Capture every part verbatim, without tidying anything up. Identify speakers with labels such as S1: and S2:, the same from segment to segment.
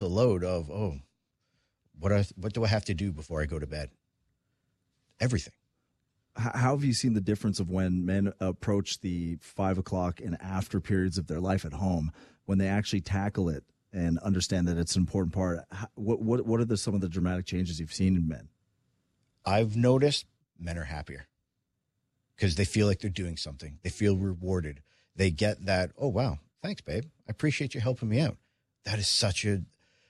S1: load of, oh, what I, what do I have to do before I go to bed? Everything.
S2: How have you seen the difference of when men approach the five o'clock and after periods of their life at home, when they actually tackle it and understand that it's an important part? What what what are the, some of the dramatic changes you've seen in men?
S1: I've noticed men are happier because they feel like they're doing something. They feel rewarded. They get that, oh, wow, thanks, babe. I appreciate you helping me out. That is such a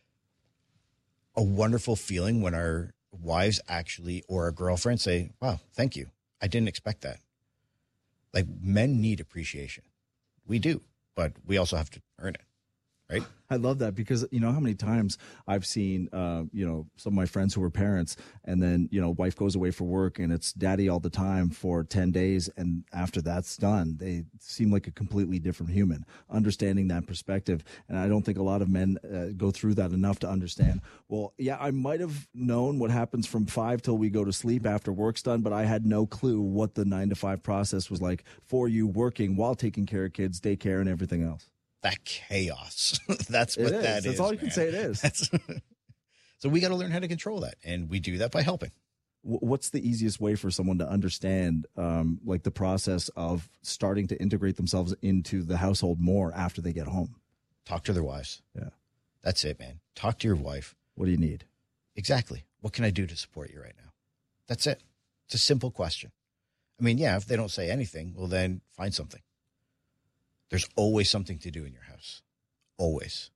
S1: a wonderful feeling when our wives actually, or our girlfriends say, wow, thank you. I didn't expect that. Like, men need appreciation. We do, but we also have to earn it, right?
S2: I love that because, you know, how many times I've seen, uh, you know, some of my friends who are parents, and then, you know, wife goes away for work and it's daddy all the time for ten days. And after that's done, they seem like a completely different human, understanding that perspective. And I don't think a lot of men uh, go through that enough to understand, well, yeah, I might have known what happens from five till we go to sleep after work's done, but I had no clue what the nine to five process was like for you working while taking care of kids, daycare, and everything else.
S1: That chaos. That's what
S2: is.
S1: that is.
S2: That's all you
S1: man.
S2: can say it is.
S1: That's, so we got to learn how to control that. And we do that by helping.
S2: What's the easiest way for someone to understand, um, like the process of starting to integrate themselves into the household more after they get home?
S1: Talk to their wives.
S2: Yeah.
S1: That's it, man. Talk to your wife.
S2: What do you need?
S1: Exactly. What can I do to support you right now? That's it. It's a simple question. I mean, yeah, if they don't say anything, well, then find something. There's always something to do in your house. Always.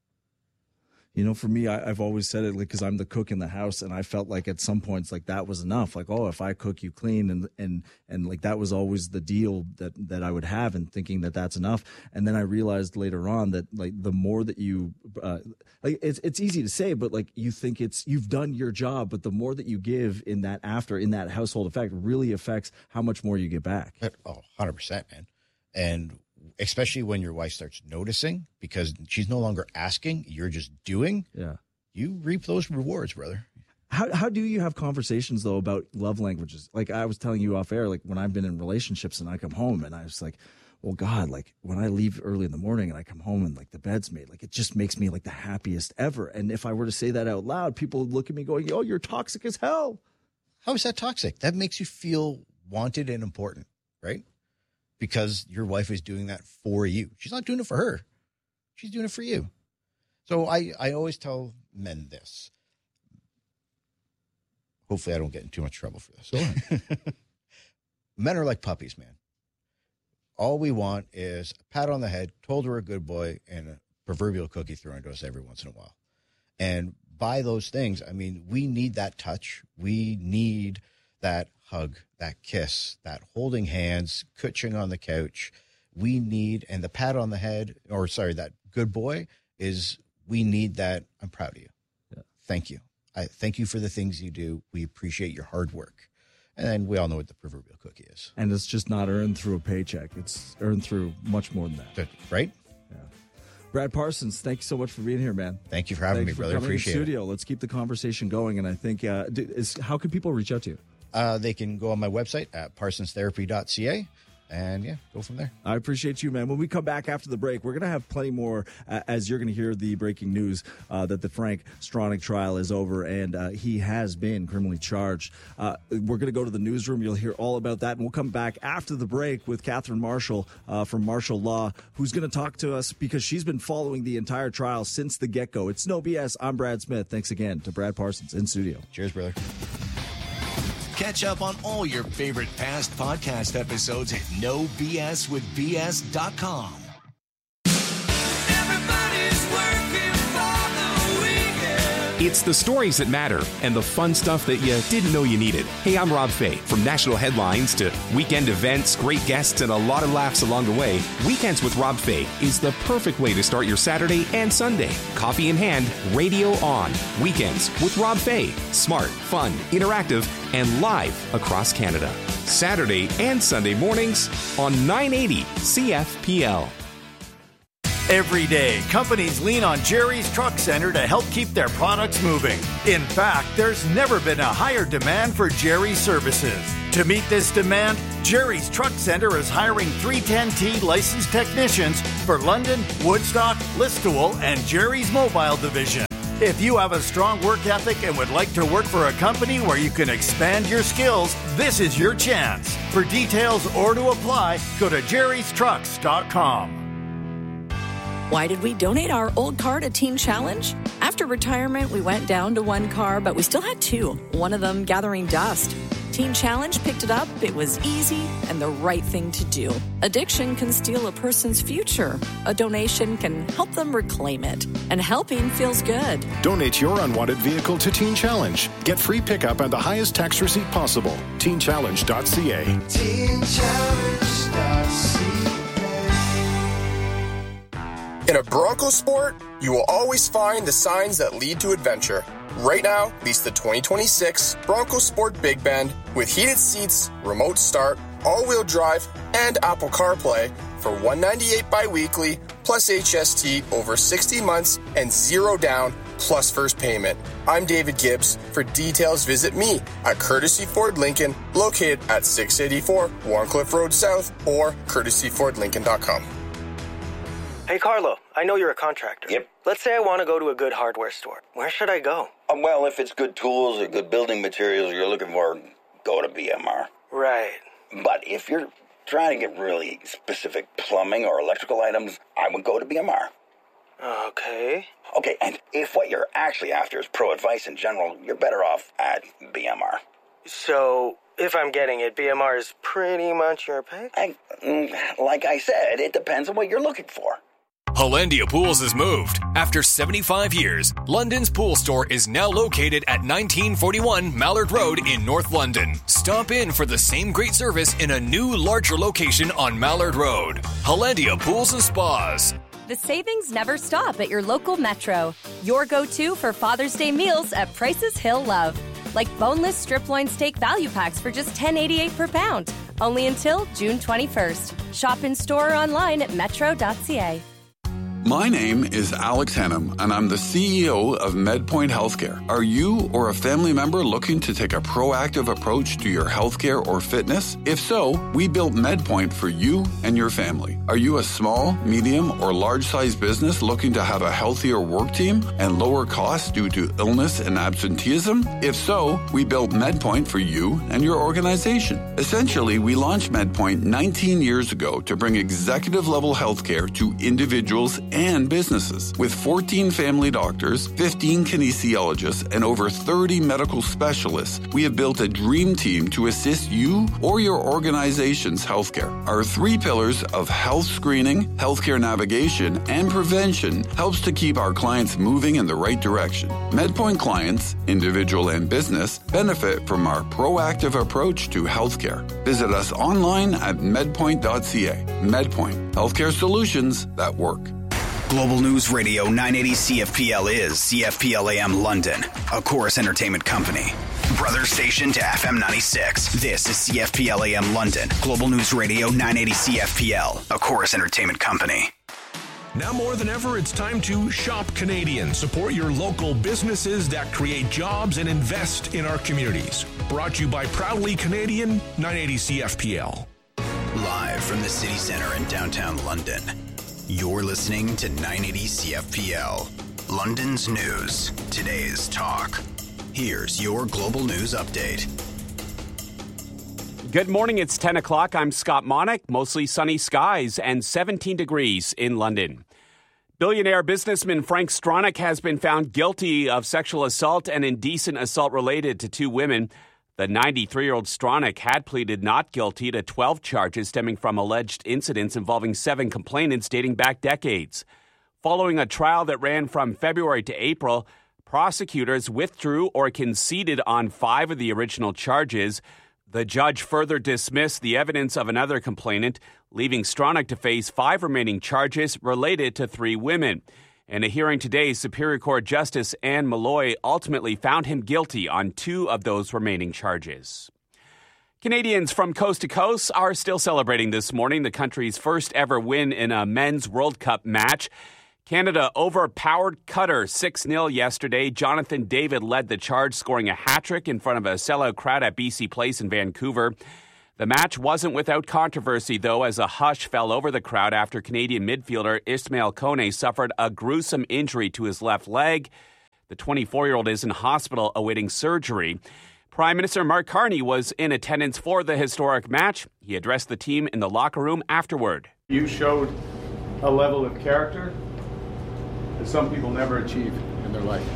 S2: You know, for me, I, I've always said it like, because I'm the cook in the house, and I felt like at some points like that was enough. Like, oh, if I cook, you clean, and and and like that was always the deal that that I would have, and thinking that that's enough. And then I realized later on that like the more that you, uh, like it's it's easy to say, but like you think it's you've done your job, but the more that you give in that after in that household effect really affects how much more you get back.
S1: Oh, one hundred percent, man. And especially when your wife starts noticing, because she's no longer asking, you're just doing.
S2: Yeah.
S1: You reap those rewards, brother.
S2: How how do you have conversations, though, about love languages? Like I was telling you off air, like when I've been in relationships and I come home and I was like, well, God, like when I leave early in the morning and I come home and like the bed's made, like it just makes me like the happiest ever. And if I were to say that out loud, people would look at me going, oh, you're toxic as hell.
S1: How is that toxic? That makes you feel wanted and important, right? Because your wife is doing that for you. She's not doing it for her. She's doing it for you. So I, I always tell men this. Hopefully I don't get in too much trouble for this.
S2: Sure.
S1: Men are like puppies, man. All we want is a pat on the head, told we're a good boy, and a proverbial cookie thrown to us every once in a while. And by those things, I mean, we need that touch. We need that hug, that kiss, that holding hands, kutching on the couch. We need, and the pat on the head, or sorry, that good boy is, we need that. I'm proud of you.
S2: Yeah.
S1: Thank you. I thank you for the things you do. We appreciate your hard work. And then we all know what the proverbial cookie is.
S2: And it's just not earned through a paycheck. It's earned through much more than that.
S1: Right?
S2: Yeah. Brad Parsons, thank you so much for being here, man.
S1: Thank you for having
S2: Thanks
S1: me,
S2: for
S1: brother.
S2: coming
S1: Appreciate
S2: in studio.
S1: it.
S2: Let's keep the conversation going. And I think, uh, is how can people reach out to you?
S1: Uh, they can go on my website at parsons therapy dot c a and, yeah, go from there.
S2: I appreciate you, man. When we come back after the break, we're going to have plenty more uh, as you're going to hear the breaking news uh, that the Frank Stronach trial is over, and uh, he has been criminally charged. Uh, we're going to go to the newsroom. You'll hear all about that, and we'll come back after the break with Catherine Marshall uh, from Marshall Law, who's going to talk to us because she's been following the entire trial since the get-go. It's no B S. I'm Brad Smith. Thanks again to Brad Parsons in studio.
S1: Cheers, brother.
S3: Catch up on all your favorite past podcast episodes at no b s with b s dot com.
S4: Everybody's working for the weekend.
S5: It's the stories that matter and the fun stuff that you didn't know you needed. Hey, I'm Rob Fay. From national headlines to weekend events, great guests, and a lot of laughs along the way, Weekends with Rob Fay is the perfect way to start your Saturday and Sunday. Coffee in hand, radio on. Weekends with Rob Fay. Smart, fun, interactive, and live across Canada. Saturday and Sunday mornings on nine eighty C F P L.
S6: Every day, companies lean on Jerry's Truck Center to help keep their products moving. In fact, there's never been a higher demand for Jerry's services. To meet this demand, Jerry's Truck Center is hiring three ten T licensed technicians for London, Woodstock, Listowel, and Jerry's Mobile Division. If you have a strong work ethic and would like to work for a company where you can expand your skills, this is your chance. For details or to apply, go to jerrys trucks dot com.
S7: Why did we donate our old car to Teen Challenge? After retirement, we went down to one car, but we still had two, one of them gathering dust. Teen Challenge picked it up, it was easy, and the right thing to do. Addiction can steal a person's future. A donation can help them reclaim it. And helping feels good.
S8: Donate your unwanted vehicle to Teen Challenge. Get free pickup and the highest tax receipt possible. teen challenge dot c a.
S4: teen challenge dot c a.
S9: In a Bronco sport, you will always find the signs that lead to adventure. Right now, lease the twenty twenty-six Bronco Sport Big Bend with heated seats, remote start, all-wheel drive, and Apple CarPlay for one hundred ninety-eight dollars bi-weekly plus H S T over sixty months and zero down plus first payment. I'm David Gibbs. For details, visit me at Courtesy Ford Lincoln, located at six eighty-four Warncliffe Road South or courtesy ford lincoln dot com.
S10: Hey, Carlo, I know you're a contractor.
S11: Yep.
S10: Let's say I want to go to a good hardware store. Where should I go?
S11: Um, well, if it's good tools or good building materials you're looking for, go to B M R.
S10: Right.
S11: But if you're trying to get really specific plumbing or electrical items, I would go to B M R.
S10: Okay.
S11: Okay, and if what you're actually after is pro advice in general, you're better off at B M R.
S10: So, if I'm getting it, B M R is pretty much your pick?
S11: I, like I said, it depends on what you're looking for.
S12: Hollandia Pools has moved. After seventy-five years, London's pool store is now located at nineteen forty-one Mallard Road in North London. Stop in for the same great service in a new, larger location on Mallard Road. Hollandia Pools and Spas.
S13: The savings never stop at your local Metro. Your go-to for Father's Day meals at prices he'll love. Like boneless strip loin steak value packs for just ten eighty-eight per pound. Only until June twenty-first. Shop in store or online at metro dot c a.
S14: My name is Alex Hannum, and I'm the C E O of MedPoint Healthcare. Are you or a family member looking to take a proactive approach to your healthcare or fitness? If so, we built MedPoint for you and your family. Are you a small, medium, or large-sized business looking to have a healthier work team and lower costs due to illness and absenteeism? If so, we built MedPoint for you and your organization. Essentially, we launched MedPoint nineteen years ago to bring executive-level healthcare to individuals and businesses. With fourteen family doctors, fifteen kinesiologists, and over thirty medical specialists, we have built a dream team to assist you or your organization's healthcare. Our three pillars of health screening, healthcare navigation, and prevention helps to keep our clients moving in the right direction. MedPoint clients, individual and business, benefit from our proactive approach to healthcare. Visit us online at medpoint dot c a. MedPoint, healthcare solutions that work.
S15: Global News Radio nine eighty C F P L is C F P L A M London, a Chorus Entertainment company. Brother station to F M ninety-six. This is C F P L A M London. Global News Radio nine eighty C F P L, a Chorus Entertainment company.
S16: Now more than ever, it's time to shop Canadian. Support your local businesses that create jobs and invest in our communities. Brought to you by Proudly Canadian, nine eighty C F P L.
S15: Live from the city center in downtown London. You're listening to nine eighty C F P L, London's news, today's talk. Here's your global news update.
S17: Good morning, it's ten o'clock. I'm Scott Monick. Mostly sunny skies and seventeen degrees in London. Billionaire businessman Frank Stronach has been found guilty of sexual assault and indecent assault related to two women. The ninety-three-year-old Stronach had pleaded not guilty to twelve charges stemming from alleged incidents involving seven complainants dating back decades. Following a trial that ran from February to April, prosecutors withdrew or conceded on five of the original charges. The judge further dismissed the evidence of another complainant, leaving Stronach to face five remaining charges related to three women. In a hearing today, Superior Court Justice Anne Malloy ultimately found him guilty on two of those remaining charges. Canadians from coast to coast are still celebrating this morning the country's first ever win in a men's World Cup match. Canada overpowered Qatar six nil yesterday. Jonathan David led the charge, scoring a hat-trick in front of a sellout crowd at B C Place in Vancouver. The match wasn't without controversy, though, as a hush fell over the crowd after Canadian midfielder Ismail Kone suffered a gruesome injury to his left leg. The twenty-four-year-old is in hospital awaiting surgery. Prime Minister Mark Carney was in attendance for the historic match. He addressed the team in the locker room afterward.
S18: You showed a level of character that some people never achieve in their life.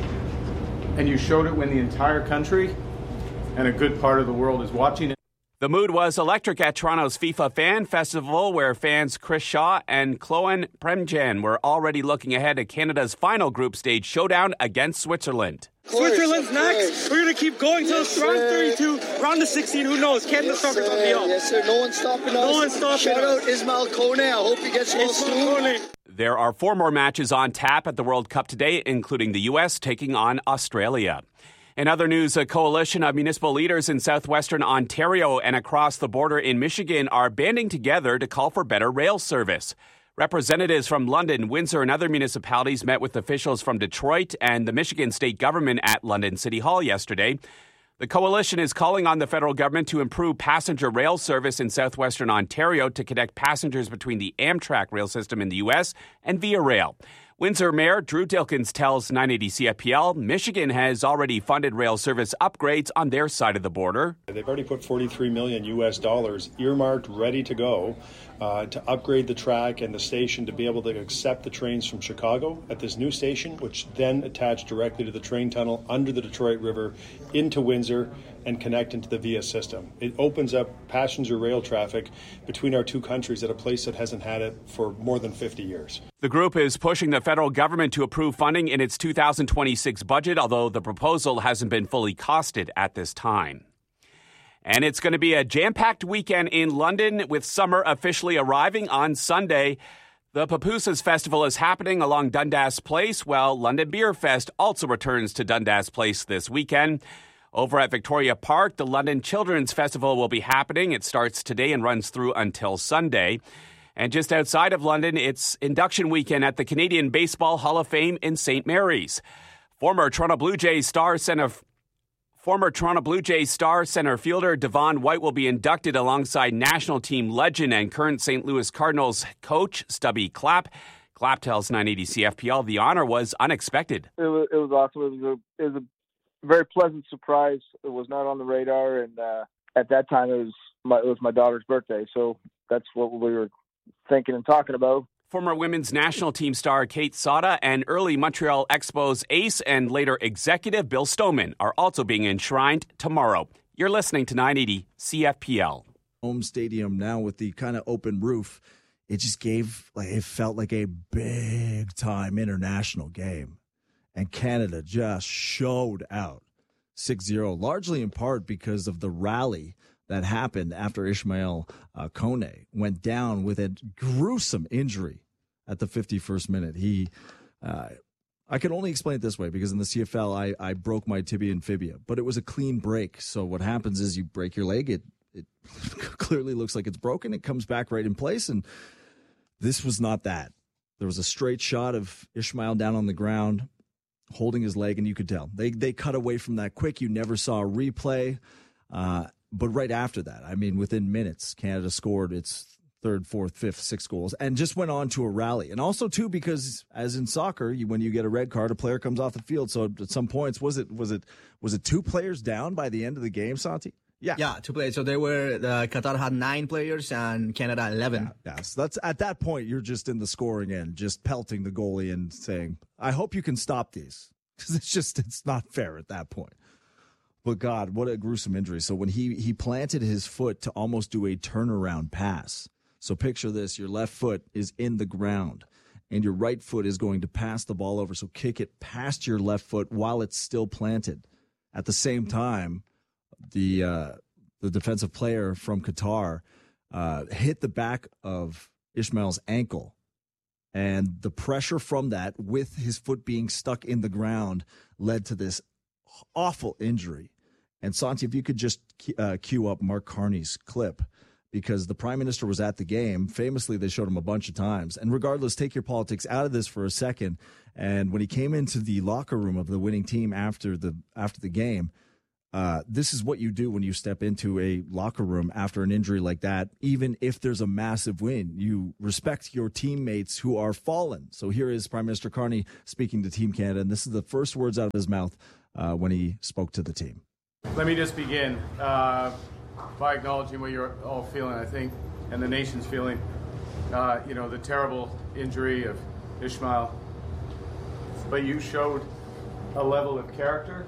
S18: And you showed it when the entire country and a good part of the world is watching it.
S17: The mood was electric at Toronto's FIFA Fan Festival, where fans Chris Shaw and Chloe Premjan were already looking ahead to Canada's final group stage showdown against Switzerland.
S19: Switzerland's next. We're going to keep going till yes, round thirty-two, round of sixteen. Who knows? Canada soccer's on the up.
S20: Yes, sir. No one's stopping us.
S19: No one's stopping
S20: Shout
S19: us.
S20: Shout out Ismail Kone. I hope he gets well soon.
S17: There are four more matches on tap at the World Cup today, including the U S taking on Australia. In other news, a coalition of municipal leaders in southwestern Ontario and across the border in Michigan are banding together to call for better rail service. Representatives from London, Windsor, and other municipalities met with officials from Detroit and the Michigan state government at London City Hall yesterday. The coalition is calling on the federal government to improve passenger rail service in southwestern Ontario to connect passengers between the Amtrak rail system in the U S and Via Rail. Windsor Mayor Drew Dilkins tells nine eighty C F P L Michigan has already funded rail service upgrades on their side of the border.
S21: They've already put forty-three million U S dollars earmarked, ready to go uh, to upgrade the track and the station to be able to accept the trains from Chicago at this new station, which then attach directly to the train tunnel under the Detroit River into Windsor and connect into the Via system. It opens up passenger rail traffic between our two countries at a place that hasn't had it for more than fifty years.
S17: The group is pushing the federal government to approve funding in its two thousand twenty-six budget, although the proposal hasn't been fully costed at this time. And it's going to be a jam-packed weekend in London, with summer officially arriving on Sunday. The Papooses Festival is happening along Dundas Place, while London Beer Fest also returns to Dundas Place this weekend. Over at Victoria Park, the London Children's Festival will be happening. It starts today and runs through until Sunday. And just outside of London, it's induction weekend at the Canadian Baseball Hall of Fame in Saint Mary's. Former Toronto Blue Jays star center, former Toronto Blue Jays star center fielder Devon White will be inducted alongside national team legend and current Saint Louis Cardinals coach Stubby Clapp. Clapp tells nine eighty C F P L the honor was unexpected.
S22: It was, it was awesome. It was a, it was a very pleasant surprise. It was not on the radar, and uh, at that time it was my, it was my daughter's birthday, so that's what we were thinking and talking about.
S17: Former women's national team star Kate Sada and early Montreal Expos ace and later executive Bill Stoneman are also being enshrined tomorrow. You're listening to nine eighty C F P L.
S2: Home stadium now with the kind of open roof. It just gave, like, it felt like a big time international game. And Canada just showed out six zero, largely in part because of the rally that happened after Ismail uh, Kone went down with a gruesome injury at the fifty-first minute. He, uh, I can only explain it this way because in the C F L, I, I broke my tibia and fibia, but it was a clean break. So what happens is you break your leg, it, it clearly looks like it's broken. It comes back right in place. And this was not that. There was a straight shot of Ismail down on the ground, holding his leg, and you could tell. They they cut away from that quick. You never saw a replay. Uh, but right after that, I mean, within minutes, Canada scored its third, fourth, fifth, sixth goals and just went on to a rally. And also, too, because as in soccer, you, when you get a red card, a player comes off the field. So at some points, was it was it was it two players down by the end of the game, Santi?
S23: Yeah, yeah, two players. So they were uh, Qatar had nine players and Canada eleven.
S2: Yeah, yeah, so that's at that point you're just in the scoring end, just pelting the goalie and saying, "I hope you can stop these," because it's just it's not fair at that point. But God, what a gruesome injury! So when he he planted his foot to almost do a turnaround pass. So picture this: your left foot is in the ground, and your right foot is going to pass the ball over. So kick it past your left foot while it's still planted. At the same time, the uh, the defensive player from Qatar uh, hit the back of Ismail's ankle, and the pressure from that, with his foot being stuck in the ground, led to this awful injury. And Santi, if you could just uh, cue up Mark Carney's clip, because the Prime Minister was at the game. Famously, they showed him a bunch of times. And regardless, take your politics out of this for a second. And when he came into the locker room of the winning team after the after the game, Uh, this is what you do when you step into a locker room after an injury like that. Even if there's a massive win, you respect your teammates who are fallen. So here is Prime Minister Carney speaking to Team Canada, and this is the first words out of his mouth uh, when he spoke to the team.
S18: Let me just begin uh, by acknowledging what you're all feeling, I think, and the nation's feeling. Uh, you know, the terrible injury of Ishmael. But you showed a level of character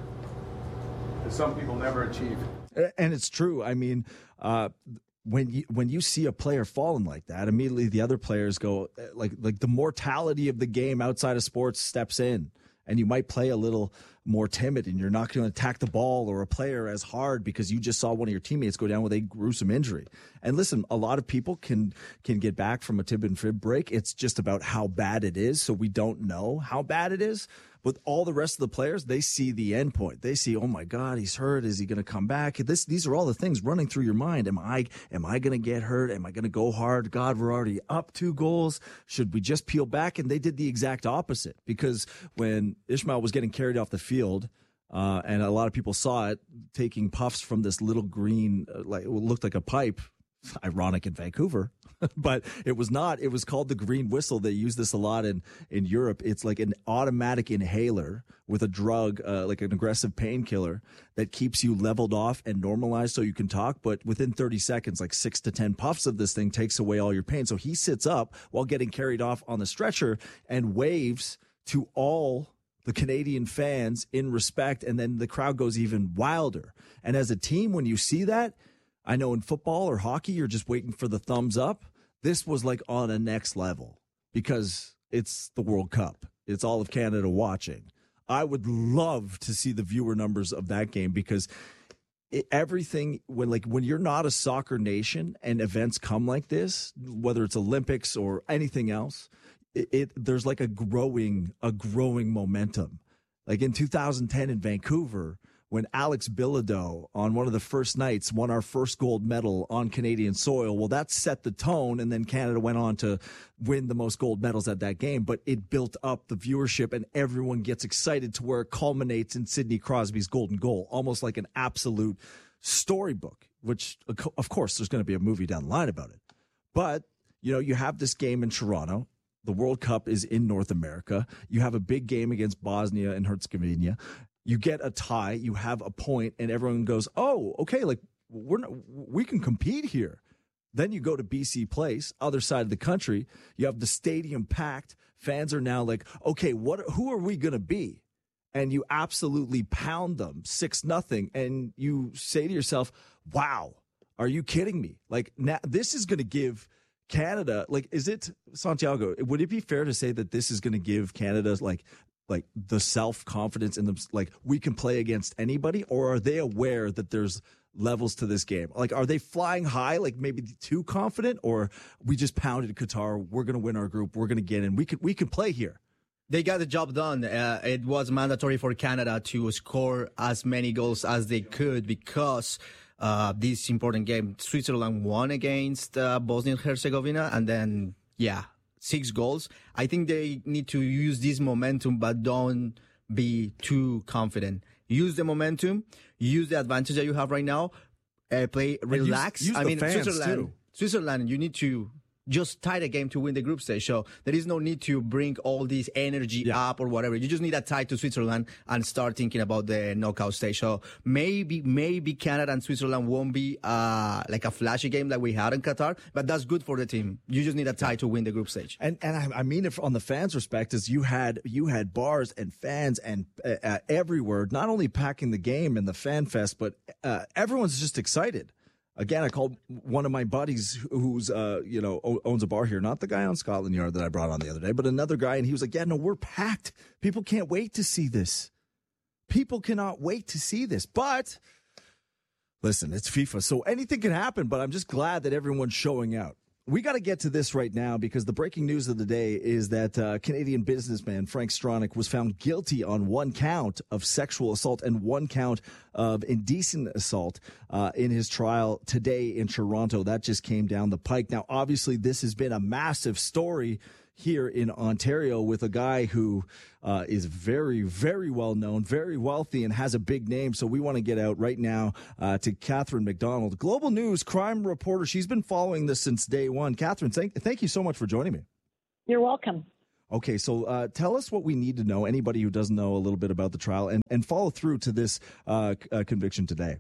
S18: that some people never achieve.
S2: And it's true. I mean, uh, when you when you see a player falling like that, immediately the other players go like like the mortality of the game outside of sports steps in, and you might play a little more timid, and you're not going to attack the ball or a player as hard because you just saw one of your teammates go down with a gruesome injury. And listen, a lot of people can can get back from a tib and fib break. It's just about how bad it is, so we don't know how bad it is. But all the rest of the players, they see the end point. They see, oh my God, he's hurt. Is he going to come back? This, these are all the things running through your mind. Am I, am I going to get hurt? Am I going to go hard? God, we're already up two goals. Should we just peel back? And they did the exact opposite, because when Ishmael was getting carried off the field, uh, and a lot of people saw it taking puffs from this little green, uh, like it looked like a pipe. Ironic in Vancouver, but it was not. It was called the green whistle. They use this a lot in, in Europe. It's like an automatic inhaler with a drug, uh, like an aggressive painkiller that keeps you leveled off and normalized so you can talk. But within thirty seconds, like six to ten puffs of this thing takes away all your pain. So he sits up while getting carried off on the stretcher and waves to all the Canadian fans in respect. And then the crowd goes even wilder. And as a team, when you see that, I know in football or hockey, you're just waiting for the thumbs up. This was like on a next level because it's the World Cup. It's all of Canada watching. I would love to see the viewer numbers of that game, because it, everything when like when you're not a soccer nation and events come like this, whether it's Olympics or anything else, it, it there's like a growing a growing momentum. Like in two thousand ten in Vancouver, when Alex Bilodeau on one of the first nights won our first gold medal on Canadian soil, well, that set the tone, and then Canada went on to win the most gold medals at that game. But it built up the viewership, and everyone gets excited to where it culminates in Sidney Crosby's golden goal, almost like an absolute storybook, which, of course, there's going to be a movie down the line about it. But, you know, you have this game in Toronto. The World Cup is in North America. You have a big game against Bosnia and Herzegovina. You get a tie, you have a point, and everyone goes, oh, okay, like we're not, we can compete here. Then you go to B C Place, other side of the country. You have the stadium packed. Fans are now like, okay, what? Who are we going to be? And you absolutely pound them six nothing, and you say to yourself, wow, are you kidding me? Like, now this is going to give Canada, like, is it, Santiago, would it be fair to say that this is going to give Canada, like, like the self-confidence in them, like we can play against anybody? Or are they aware that there's levels to this game? Like, are they flying high, like maybe too confident, or we just pounded Qatar, we're going to win our group, we're going to get in, we can, we can play here?
S23: They got the job done. Uh, it was mandatory for Canada to score as many goals as they could because uh, this important game, Switzerland won against uh, Bosnia and Herzegovina, and then, yeah, six goals. I think they need to use this momentum, but don't be too confident. Use the momentum. Use the advantage that you have right now. Uh, play, relax.
S2: Use, use
S23: I mean,
S2: fans
S23: Switzerland,
S2: too.
S23: Switzerland, you need to just tie the game to win the group stage. So there is no need to bring all this energy yeah. up or whatever. You just need a tie to Switzerland and start thinking about the knockout stage. So maybe, maybe Canada and Switzerland won't be, uh, like a flashy game like we had in Qatar, but that's good for the team. You just need a tie to win the group stage.
S2: And, and I, I mean, if on the fans' respect is you had, you had bars and fans and uh, uh, everywhere, not only packing the game and the fan fest, but, uh, everyone's just excited. Again, I called one of my buddies who's, uh, you know, owns a bar here, not the guy on Scotland Yard that I brought on the other day, but another guy. And he was like, yeah, no, we're packed. People can't wait to see this. People cannot wait to see this. But listen, it's FIFA, so anything can happen, but I'm just glad that everyone's showing out. We got to get to this right now because the breaking news of the day is that uh, Canadian businessman Frank Stronach was found guilty on one count of sexual assault and one count of indecent assault uh, in his trial today in Toronto. That just came down the pike. Now, obviously, this has been a massive story here in Ontario with a guy who uh, is very, very well known, very wealthy, and has a big name. So we want to get out right now uh, to Catherine McDonald, Global News crime reporter. She's been following this since day one. Catherine, thank, thank you so much for joining me.
S1: You're welcome.
S2: Okay, so uh, tell us what we need to know, anybody who doesn't know a little bit about the trial, and, and follow through to this uh, uh, conviction today.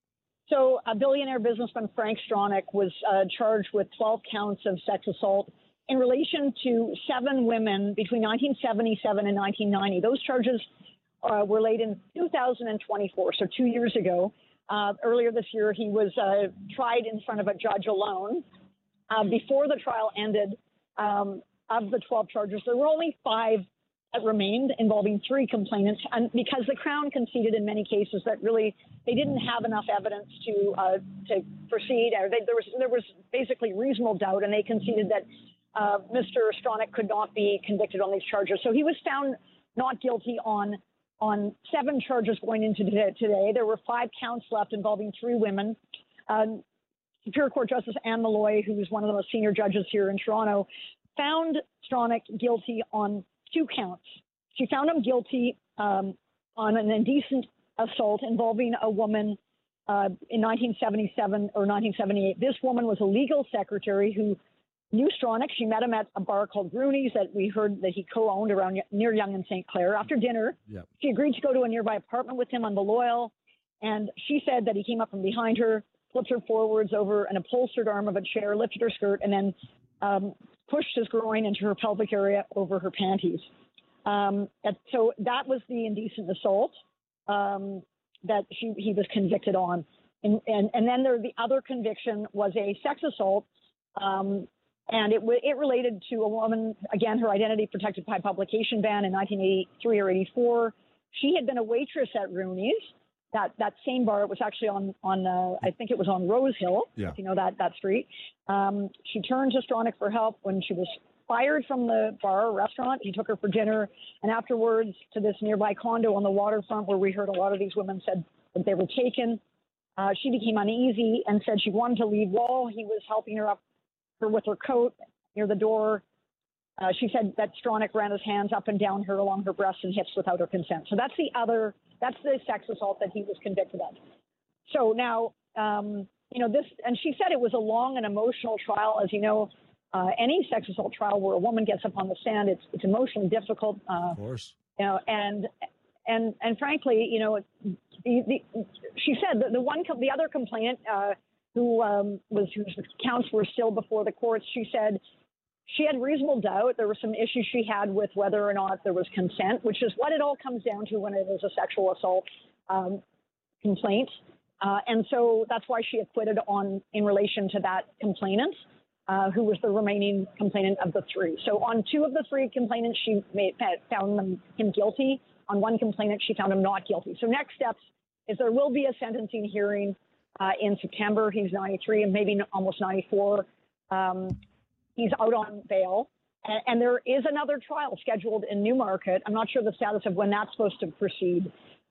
S1: So a billionaire businessman, Frank Stronach, was uh, charged with twelve counts of sex assault in relation to seven women between nineteen seventy-seven and nineteen ninety. Those charges uh, were laid in two thousand twenty-four, so two years ago. Uh, earlier this year, he was uh, tried in front of a judge alone. Uh, before the trial ended, um, of the twelve charges, there were only five that remained, involving three complainants, and because the Crown conceded in many cases that really they didn't have enough evidence to uh, to proceed, or they, there was there was basically reasonable doubt, and they conceded that uh, Mister Stronach could not be convicted on these charges. So he was found not guilty on on seven charges going into today. There were five counts left involving three women. Um, Superior Court Justice Anne Malloy, who was one of the most senior judges here in Toronto, found Stronach guilty on two counts. She found him guilty um, on an indecent assault involving a woman uh, in nineteen seventy-seven or nineteen seventy-eight. This woman was a legal secretary who knew Stronach. She met him at a bar called Rooney's that we heard that he co-owned around near Yonge and Saint Clair. After dinner, yep. She agreed to go to a nearby apartment with him on the Loyal, and she said that he came up from behind her, flipped her forwards over an upholstered arm of a chair, lifted her skirt, and then um, pushed his groin into her pelvic area over her panties. Um, so that was the indecent assault um, that she, he was convicted on. And, and, and then there, the other conviction was a sex assault, um, and it, it related to a woman, again, her identity protected by publication ban in nineteen eighty-three or eighty-four. She had been a waitress at Rooney's. That, that same bar, it was actually on, on uh, I think it was on Rose Hill, yeah. If you know that, that street. Um, she turned to Stronach for help when she was fired from the bar or restaurant. He took her for dinner, and afterwards to this nearby condo on the waterfront where we heard a lot of these women said that they were taken. Uh, she became uneasy and said she wanted to leave while he was helping her up her with her coat near the door. Uh, she said that Stronach ran his hands up and down her along her breasts and hips without her consent. So that's the other, that's the sex assault that he was convicted of. So now, um, you know, this, and she said it was a long and emotional trial. As you know, uh, any sex assault trial where a woman gets up on the stand, it's it's emotionally difficult. Uh, of course. You know, and and and frankly, you know, the, the, she said that the one, the other complainant uh, who um, was whose counts were still before the courts, she said she had reasonable doubt. There were some issues she had with whether or not there was consent, which is what it all comes down to when it is a sexual assault um, complaint. Uh, and so that's why she acquitted on in relation to that complainant, uh, who was the remaining complainant of the three. So on two of the three complainants, she made, found them, him guilty. On one complainant, she found him not guilty. So next steps is there will be a sentencing hearing uh, in September. He's ninety-three and maybe almost ninety-four. Um, he's out on bail. And, and there is another trial scheduled in Newmarket. I'm not sure the status of when that's supposed to proceed.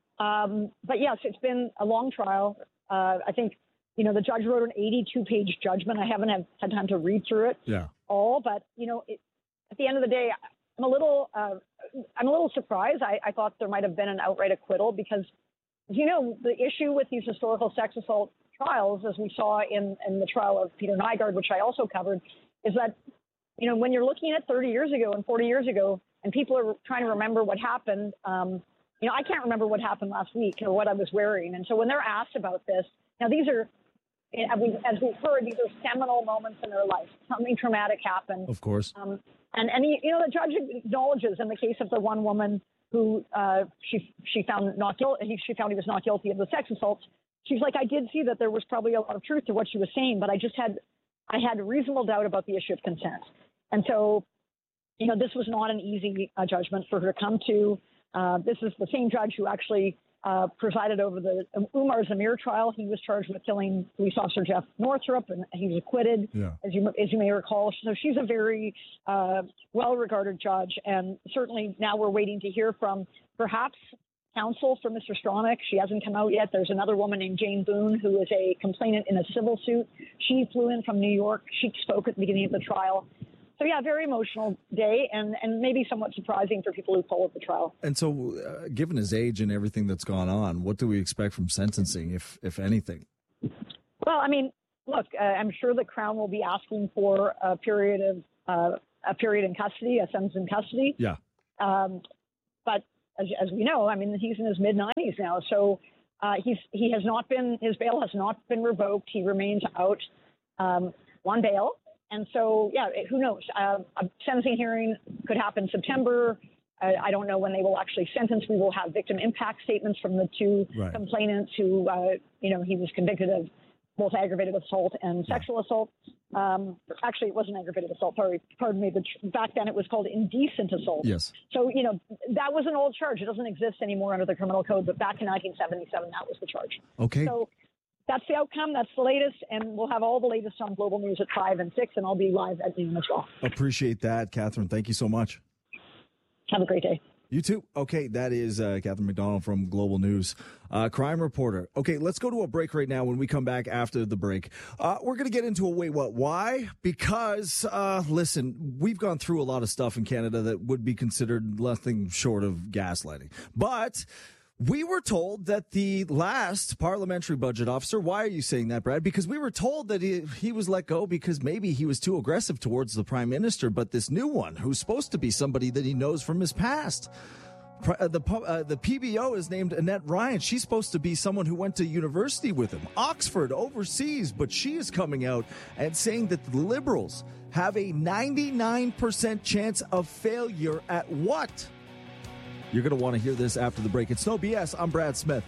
S1: Um, but yes, it's been a long trial. Uh, I think, you know, the judge wrote an eighty-two page judgment. I haven't had, had time to read through it
S2: yeah.
S1: all, but, you know, it, at the end of the day, I'm a little, uh, I'm a little surprised. I, I thought there might have been an outright acquittal because, you know, the issue with these historical sex assault trials, as we saw in, in the trial of Peter Nygard, which I also covered, is that, you know, when you're looking at thirty years ago and forty years ago, and people are trying to remember what happened, um, you know, I can't remember what happened last week or what I was wearing. And so when they're asked about this, now these are, as we've heard, these are seminal moments in their life. Something traumatic happened.
S2: Of course.
S1: Um, and, and he, you know, the judge acknowledges in the case of the one woman who uh, she she found not guilty, she found he was not guilty of the sex assaults. She's like, I did see that there was probably a lot of truth to what she was saying, but I just had, I had reasonable doubt about the issue of consent. And so, you know, this was not an easy uh, judgment for her to come to. Uh, this is the same judge who actually uh, presided over the Umar Zamir trial. He was charged with killing police officer Jeff Northrup, and he was acquitted,
S2: yeah.
S1: as you as you may recall. So she's a very uh, well-regarded judge, and certainly now we're waiting to hear from perhaps counsel for Mister Stronach. She hasn't come out yet. There's another woman named Jane Boone who is a complainant in a civil suit. She flew in from New York. She spoke at the beginning of the trial. so yeah, very emotional day, and, and maybe somewhat surprising for people who followed the trial.
S2: And so, uh, given his age and everything that's gone on, what do we expect from sentencing, if if anything?
S1: Well, I mean, look, uh, I'm sure the Crown will be asking for a period of uh, a period in custody, a sentence in custody.
S2: Yeah.
S1: Um, but as, as we know, I mean, he's in his mid nineties now, so uh, he's he has not been his bail has not been revoked. He remains out um, on bail, and so yeah, who knows? Uh, a sentencing hearing could happen September. Uh, I don't know when they will actually sentence. We will have victim impact statements from the two
S2: right.
S1: complainants who, uh, you know, he was convicted of both aggravated assault and sexual assault. Um, actually, it wasn't aggravated assault. Sorry, pardon me. But back then it was called indecent assault.
S2: Yes.
S1: So, you know, that was an old charge. It doesn't exist anymore under the criminal code. But back in nineteen seventy-seven, that was the charge.
S2: Okay.
S1: So that's the outcome. That's the latest. And we'll have all the latest on Global News at five and six. And I'll be live at noon as well.
S2: Appreciate that, Catherine. Thank you so much.
S1: Have a great day.
S2: You too. Okay, that is uh, Catherine McDonald from Global News, uh, crime reporter. Okay, let's go to a break right now. When we come back after the break, uh, we're going to get into a wait, what, why? Because, uh, listen, we've gone through a lot of stuff in Canada that would be considered nothing short of gaslighting. But we were told that the last parliamentary budget officer, why are you saying that, Brad? Because we were told that he, he was let go because maybe he was too aggressive towards the prime minister. But this new one, who's supposed to be somebody that he knows from his past, uh, the, uh, the P B O is named Annette Ryan. She's supposed to be someone who went to university with him, Oxford, overseas. But she is coming out and saying that the Liberals have a ninety-nine percent chance of failure at what? You're going to want to hear this after the break. It's No B S. I'm Brad Smith.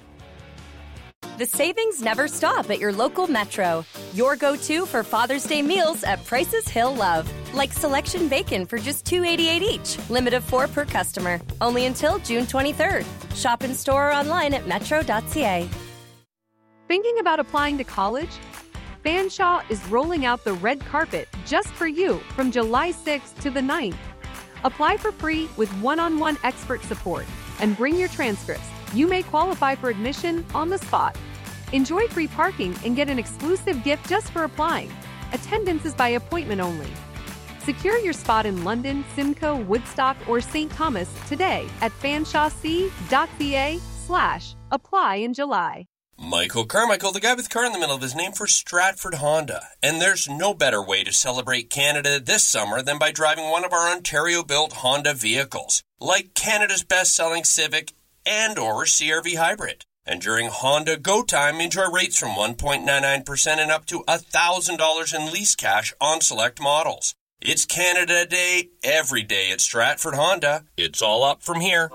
S13: The savings never stop at your local Metro. Your go-to for Father's Day meals at prices he'll love. Like selection bacon for just two dollars and eighty-eight cents each. Limit of four per customer. Only until June twenty-third. Shop in store or online at metro dot c a.
S3: Thinking about applying to college? Fanshawe is rolling out the red carpet just for you from July sixth to the ninth. Apply for free with one-on-one expert support and bring your transcripts. You may qualify for admission on the spot. Enjoy free parking and get an exclusive gift just for applying. Attendance is by appointment only. Secure your spot in London, Simcoe, Woodstock, or Saint Thomas today at fanshawec dot c a slash apply in July.
S5: Michael Carmichael, the guy with car in the middle of his name, for Stratford Honda. And there's no better way to celebrate Canada this summer than by driving one of our Ontario-built Honda vehicles, like Canada's best-selling Civic and or C R V Hybrid. And during Honda Go Time, enjoy rates from one point nine nine percent and up to one thousand dollars in lease cash on select models. It's Canada Day every day at Stratford Honda. It's all up from here.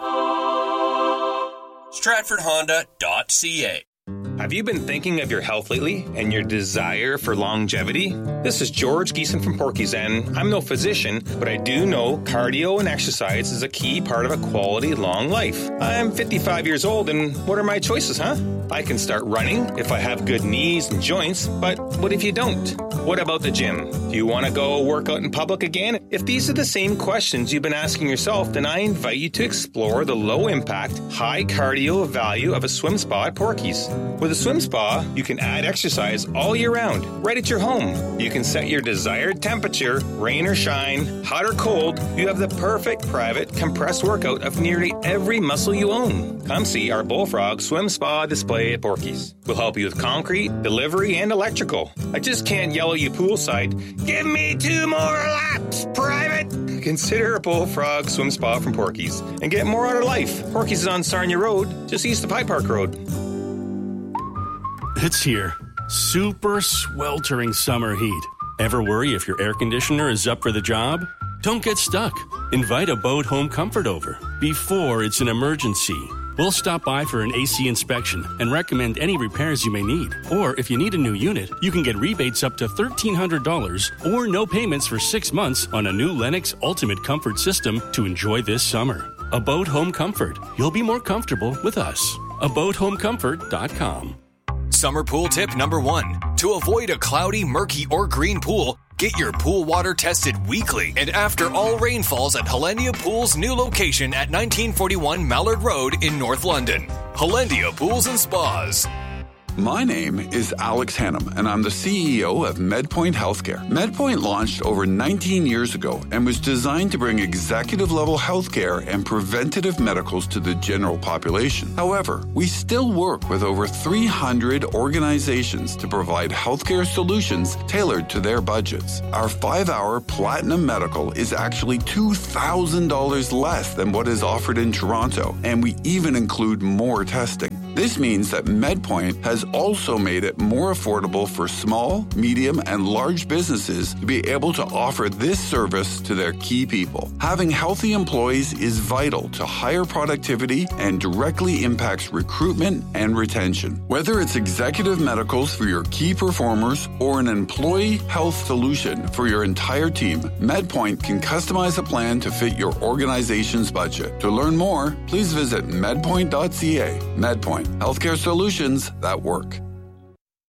S5: stratford honda dot c a.
S6: Have you been thinking of your health lately and your desire for longevity? This is George Geeson from Porky's, and I'm no physician, but I do know cardio and exercise is a key part of a quality long life. I'm fifty-five years old, and what are my choices, huh? I can start running if I have good knees and joints, but what if you don't? What about the gym? Do you want to go work out in public again? If these are the same questions you've been asking yourself, then I invite you to explore the low-impact, high-cardio value of a swim spa at Porky's. With a swim spa, you can add exercise all year round, right at your home. You can set your desired temperature, rain or shine, hot or cold. You have the perfect private compressed workout of nearly every muscle you own. Come see our Bullfrog Swim Spa display at Porky's. We'll help you with concrete, delivery, and electrical. I just can't yell at you poolside, give me two more laps, private! Consider a Bullfrog Swim Spa from Porky's and get more out of life. Porky's is on Sarnia Road, just east of High Park Road.
S24: It's here. Super sweltering summer heat. Ever worry if your air conditioner is up for the job? Don't get stuck. Invite a Boat Home Comfort over before it's an emergency. We'll stop by for an A C inspection and recommend any repairs you may need. Or if you need a new unit, you can get rebates up to thirteen hundred dollars or no payments for six months on a new Lennox Ultimate Comfort system to enjoy this summer. A Boat Home Comfort. You'll be more comfortable with us. a boat home comfort dot com.
S12: Summer pool tip number one. To avoid a cloudy, murky, or green pool, get your pool water tested weekly and after all rainfalls at Hollandia Pool's new location at nineteen forty-one Mallard Road in North London. Hollandia Pools and Spas.
S14: My name is Alex Hannum, and I'm the C E O of MedPoint Healthcare. MedPoint launched over nineteen years ago and was designed to bring executive-level healthcare and preventative medicals to the general population. However, we still work with over three hundred organizations to provide healthcare solutions tailored to their budgets. Our five-hour Platinum Medical is actually two thousand dollars less than what is offered in Toronto, and we even include more testing. This means that MedPoint has also made it more affordable for small, medium, and large businesses to be able to offer this service to their key people. Having healthy employees is vital to higher productivity and directly impacts recruitment and retention. Whether it's executive medicals for your key performers or an employee health solution for your entire team, MedPoint can customize a plan to fit your organization's budget. To learn more, please visit medpoint dot c a. MedPoint, healthcare solutions that work.